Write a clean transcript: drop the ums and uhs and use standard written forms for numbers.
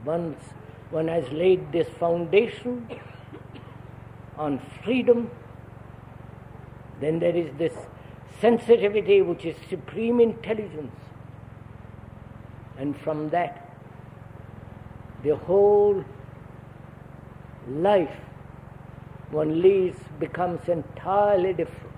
Once one has laid this foundation on freedom, then there is this sensitivity which is supreme intelligence. And from that, the whole life one leads becomes entirely different.